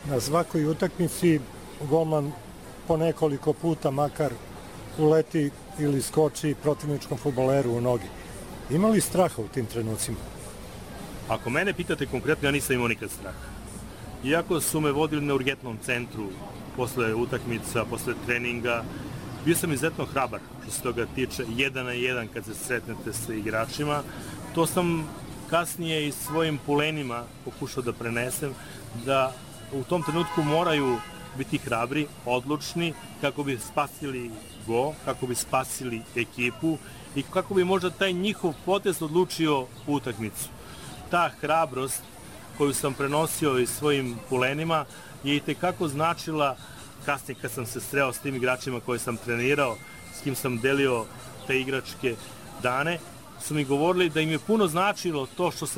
Na svakoj utakmici golman po nekoliko puta makar uleti ili skoči protivničkom fudbaleru u nogi. Ima li straha u tim trenucima? Ako mene pitate konkretno, ja nisam imao nikad straha. Iako su me vodili na urgentnom centru posle utakmica, posle treninga, bio sam izuzetno hrabar što se toga tiče 1 na 1 kad se sretnete sa igračima. To sam kasnije i svojim pulenima pokušao da prenesem, da u tom trenutku moraju biti hrabri, odlučni, kako bi spasili go, kako bi spasili ekipu i kako bi možda taj njihov potez odlučio utakmicu. Ta hrabrost koju sam prenosio i svojim pulenima je i tekako značila kasnije kad sam se sreo s tim igračima koje sam trenirao, s kim sam delio te igračke dane, su mi govorili da im je puno značilo to što se